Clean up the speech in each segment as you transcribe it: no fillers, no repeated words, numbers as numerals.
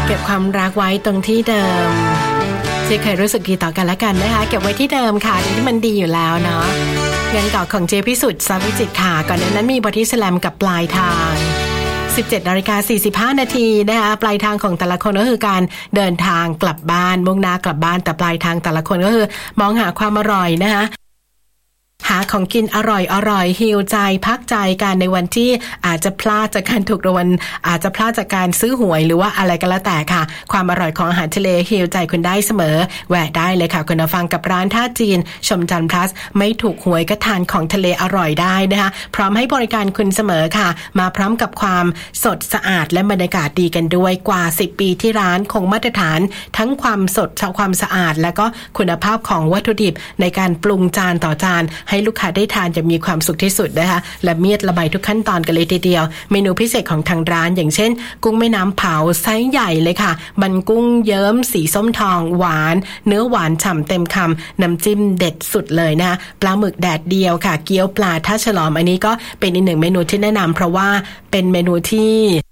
เก็บความรักไว้ตรงที่เดิมที่เคยรู้สึกดีต่อกันและกันนะคะเก็บไว้ที่เดิมค่ะที่มันดีอยู่แล้วเนาะงานเก่าของเจพิสุทธิ์ทรัพย์วิจิตรค่ะก่อนหน้านั้นมีบอดี้สแลมกับปลายทาง 17:45 นาทีนะคะปลายทางของแต่ละคนก็คือการเดินทางกลับบ้านมุ่งหน้ากลับบ้านแต่ปลายทางแต่ละคนก็คือมองหาความอร่อยนะคะหาของกินอร่อยฮีลใจพักใจกันในวันที่อาจจะพลาดจากการถูกรางวัลอาจจะพลาดจากการซื้อหวยหรือว่าอะไรก็แล้วแต่ค่ะความอร่อยของอาหารทะเลฮีลใจคุณได้เสมอแวะได้เลยค่ะคุณผู้ฟังกับร้านท่าจีนชมจันทร์พลัสไม่ถูกหวยก็ทานของทะเลอร่อยได้นะคะพร้อมให้บริการคุณเสมอค่ะมาพร้อมกับความสดสะอาดและบรรยากาศดีกันด้วยกว่า10ปีที่ร้านคงมาตรฐานทั้งความสดความสะอาดและก็คุณภาพของวัตถุดิบในการปรุงจานต่อจานให้ลูกค้าได้ทานจะมีความสุขที่สุดนะคะและเมียดละไมทุกขั้นตอนกันเลยทีเดียวเมนูพิเศษของทางร้านอย่างเช่นกุ้งแม่น้ำเผาไซส์ใหญ่เลยค่ะมันกุ้งเยิ้มสีส้มทองหวานเนื้อหวานฉ่ำเต็มคำน้ำจิ้มเด็ดสุดเลยนะคะปลาหมึกแดดเดียวค่ะเกี๊ยวปลาท่าฉลอมอันนี้ก็เป็นอีกหนึ่งเมนูที่แนะนำเพราะว่าเป็นเมนูที่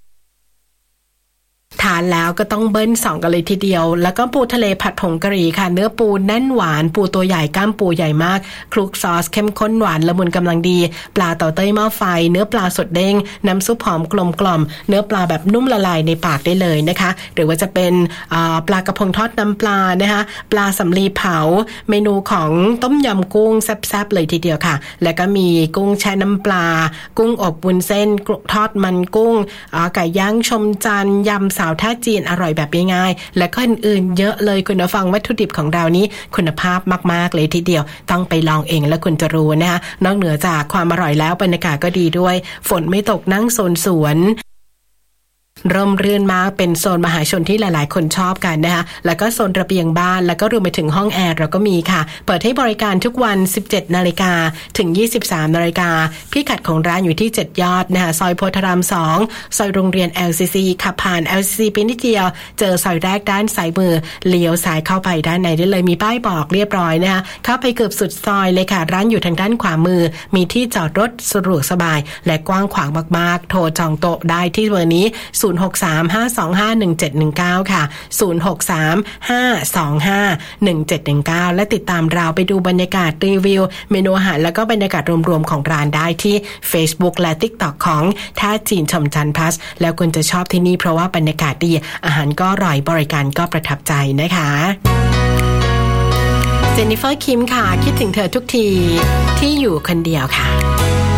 ทานแล้วก็ต้องเบิ้ล2กันเลยทีเดียวแล้วก็ปูทะเลผัดผงกะหรี่ค่ะเนื้อปูแน่นหวานปูตัวใหญ่ก้ามปูใหญ่มากคลุกซอสเข้มข้นหวานละมุนกำลังดีปลาเต่าเต้ยหม้อไฟเนื้อปลาสดเด้งน้ำซุปหอมกลมกล่อมเนื้อปลาแบบนุ่มละลายในปากได้เลยนะคะหรือว่าจะเป็นปลากระพงทอดน้ำปลานะคะปลาสำลีเผาเมนูของต้มยำกุ้งแซ่บๆเลยทีเดียวค่ะแล้วก็มีกุ้งแช่น้ำปลากุ้งอบวุ้นเส้นทอดมันกุ้งไก่ย่างชมจันทร์ยำสาวท่าจีนอร่อยแบบง่ายๆและก็อื่นๆเยอะเลยคุณผู้ฟังวัตถุดิบของเรานี้คุณภาพมากๆเลยทีเดียวต้องไปลองเองแล้วคุณจะรู้นะคะนอกเหนือจากความอร่อยแล้วบรรยากาศก็ดีด้วยฝนไม่ตกนั่งโซนสวนร่มรื่นมากเป็นโซนมหาชนที่หลายๆคนชอบกันนะคะแล้วก็โซนระเบียงบ้านแล้วก็รวมไปถึงห้องแอร์เราก็มีค่ะเปิดให้บริการทุกวัน 17:00 นถึง 23:00 นพิกัดของร้านอยู่ที่7ยอดนะคะซอยโพธาราม2ซอยโรงเรียน LCC ขับผ่าน LCC ไปนิดเดียวเจอซอยแรกด้านซ้ายมือเลี้ยวซ้ายเข้าไปด้านในได้เลยมีป้ายบอกเรียบร้อยนะคะเข้าไปเกือบสุดซอยเลยค่ะร้านอยู่ทางด้านขวามือมีที่จอดรถสะดวกสบายและกว้างขวางมากๆโทรจองโต๊ะได้ที่เบอร์นี้063-525-1719 ค่ะ 063-525-1719 และติดตามเราไปดูบรรยากาศรีวิวเมนูอาหารแล้วก็บรรยากาศรวมๆของร้านได้ที่ Facebook และ TikTok ของท่าจีนชมจันทร์พลัสแล้วคุณจะชอบที่นี่เพราะว่าบรรยากาศดีอาหารก็อร่อยบริการก็ประทับใจนะคะเจนนิเฟอร์คิมค่ะคิดถึงเธอทุกทีที่อยู่คนเดียวค่ะ